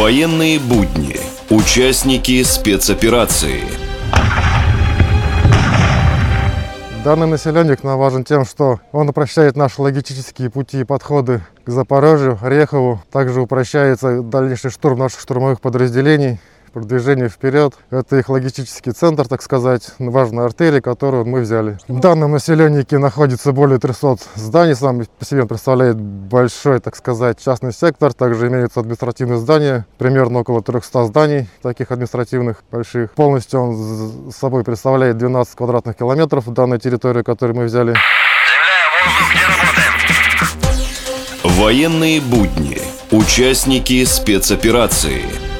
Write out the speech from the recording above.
Военные будни. Участники спецоперации. Данный населенник нам важен тем, что он упрощает наши логистические пути и подходы к Запорожью, Орехову. Также упрощается дальнейший штурм наших штурмовых подразделений, продвижение вперед. Это их логистический центр, так сказать, важная артерия, которую мы взяли. В данном населеннике находится более 300 зданий. Сам по себе он представляет большой, так сказать, частный сектор. Также имеются административные здания, примерно около 300 зданий, таких административных больших. Полностью он с собой представляет 12 квадратных километров данной территории, которую мы взяли. Земля, воздух, где работаем? Военные будни. Участники спецоперации.